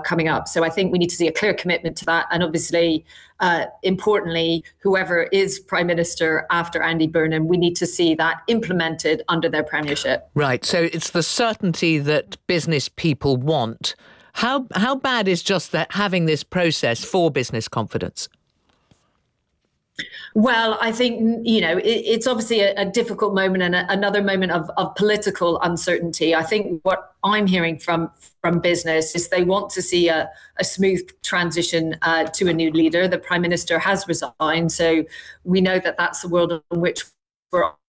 coming up. So I think we need to see a clear commitment to that. And obviously, importantly, whoever is Prime Minister after Andy Burnham, we need to see that implemented under their premiership. Right. So it's the certainty that business people want. How bad is just that having this process for business confidence? Well, I think, it's obviously a difficult moment and another moment of political uncertainty. I think what I'm hearing from business is they want to see a smooth transition to a new leader. The Prime Minister has resigned, so we know that that's the world in which we're